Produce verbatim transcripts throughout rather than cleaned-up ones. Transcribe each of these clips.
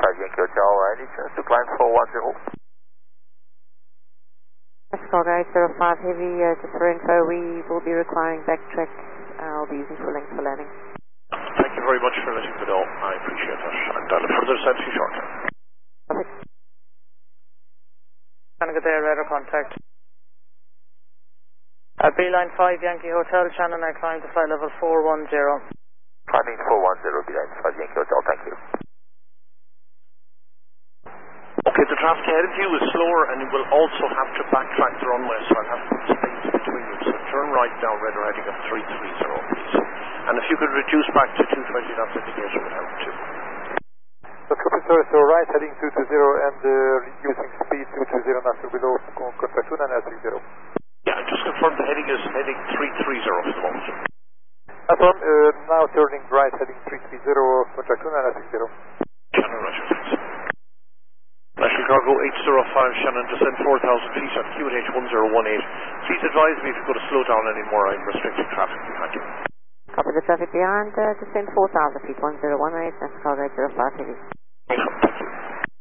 five Yankee Hotel, any chance to climb four one zero? Star Guide zero five Heavy, uh, just for info, we will be requiring backtrack. Uh, I'll be using full length for landing. Thank you very much for letting me know. I appreciate that. And I'll further send you shortly. Perfect. Shannon, good day, radar contact. Uh, Beeline five Yankee Hotel, Shannon, I climb to flight level four one zero. Climbing four one zero, Beeline five Yankee Hotel, thank you. Okay, the traffic ahead of you is slower and you will also have to backtrack the runway, so I'll have to put space between you. So turn right down, radar heading of three three zero, please. And if you could reduce back to two twenty, that indicator would help too. So copy, sir, so right heading two two zero and uh, reducing speed two two zero, knots below, contact two nine six zero. Yeah, just confirm the heading is heading three three zero for the moment. That's one, uh, now turning right heading three three zero, contact two nine six zero. Shannon, roger, thanks. National Cargo eight zero five, Shannon, descend four thousand feet on Q H one zero one eight. Please advise me if you're going to slow down anymore. I'm restricting traffic behind you. Copy the traffic behind, uh, descend four thousand feet, one zero one eight, National Cargo zero five Heavy. Excellent, thank you.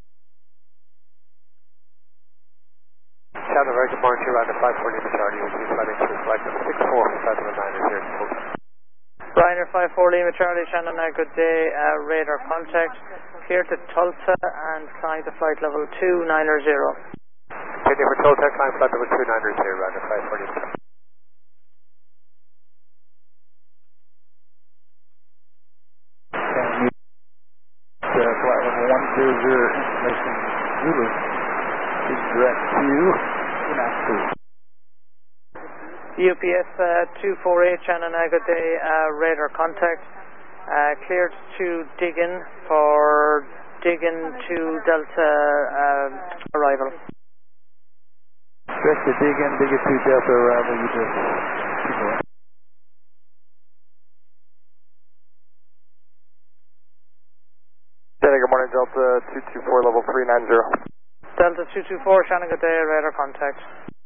Shannon, very good morning to you, Ryder five four Lima Charlie, which is flight into flight number six four, flight number nine is here. Ryder five four Lima Charlie, Shannon, uh, good day, uh, radar contact. Clear to Tulsa and climb to flight level two nine zero. Heading for Tulsa, climb flight level two nine zero, Ryder five four Lima Charlie. Uh, flight level one zero zero, information Zulu is direct to Nashville. U P S uh, two four eight, Shannon, uh, good day, uh, radar contact. Uh, cleared to Diggin for Diggin to Delta uh, arrival. Direct to Diggin, Diggin to Delta arrival, you just keep going. Shannon, good morning, Delta two two four, level three nine zero. Delta two two four, Shannon, good day, radar contact.